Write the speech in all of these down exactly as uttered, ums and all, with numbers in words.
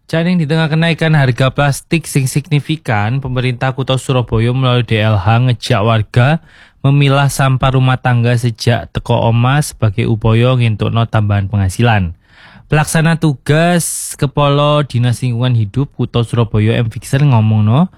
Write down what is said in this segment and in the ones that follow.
Janing di tengah kenaikan harga plastik sing signifikan, pemerintah Kota Surabaya melalui D L H ngejak warga memilah sampah rumah tangga sejak teko omah sebagai upaya ngentukno tambahan penghasilan. Pelaksana tugas Kepala Dinas Lingkungan Hidup Kota Surabaya M Fixer ngomongno,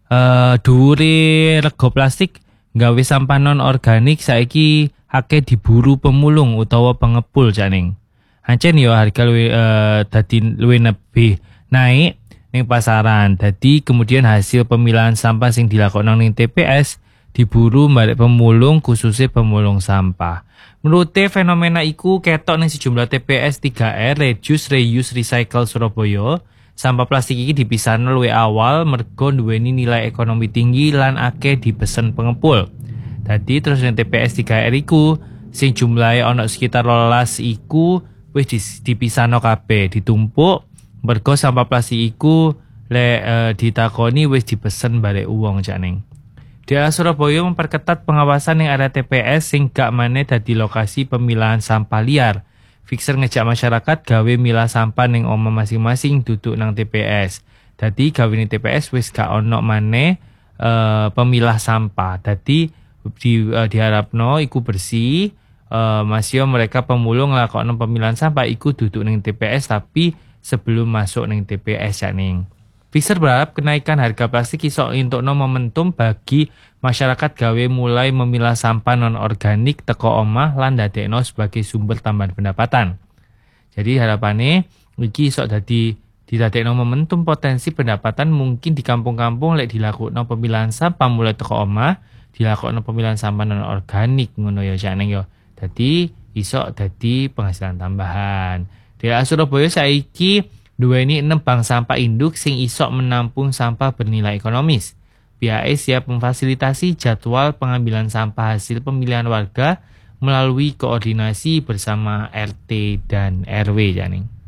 eh dhuwure rega plastik gawe sampah non organik saiki akeh diburu pemulung utawa pengepul janing. Ancen yo harga luwih eh, dadi luwih lebih naik ning pasaran. Dadi kemudian hasil pemilahan sampah sing dilakoni ning T P S diburu balik pemulung khususnya pemulung sampah. Menurut fenomena iku ketok ning sejumlah T P S tiga R Reduce Reuse Recycle Surabaya. Sampah plastik iki dipisahno luwih awal mergo duweni nilai ekonomi tinggi lan akeh dipesen pengepul. Dadi terus ning T P S tiga R iku sing jumlahe ana sekitar rolas iku wis dipisahno kabeh, ditumpuk mergo sampah plastik iku le e, ditakoni wis dipesen balik uang janing. D L H Surabaya memperketat pengawasan yang area T P S sing gak maneh dadi lokasi pemilahan sampah liar. Fixer ngejak masyarakat gawe milah sampah ning omah masing-masing duduk nang T P S. Dadi gawe ning T P S wis gak ono maneh e, pemilah sampah. Dadi di, e, diharapno iku bersih. e, masih mereka pemulung nglakokno pemilahan sampah iku duduk ning T P S tapi sebelum masuk ning T P S ya ning. Fixer berharap kenaikan harga plastik iso entukno momentum bagi masyarakat gawe mulai memilah sampah non organik teko omah lan dadekno sebagai sumber tambahan pendapatan. Jadi harapane iki iso dadi didadekno momentum potensi pendapatan mungkin di kampung-kampung lek dilakokno pemilahan sampah mulai teko omah, dilakokno pemilahan sampah non organik ngono ya ning yo. Dadi iso dadi penghasilan tambahan. D L H Surabaya saiki duweni enam bank sampah induk sing iso menampung sampah bernilai ekonomis. Pihaknya siap memfasilitasi jadwal pengambilan sampah hasil pemilihan warga melalui koordinasi bersama R T dan R W janing.